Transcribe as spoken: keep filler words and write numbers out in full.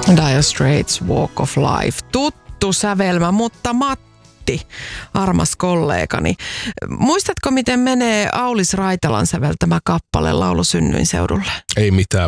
Dire Straits, Walk of Life. Tuttu sävelmä, mutta Matti, armas kollegani. Muistatko, miten menee Aulis Raitalan säveltämä kappale Laulu synnyinseudulle? Ei mitään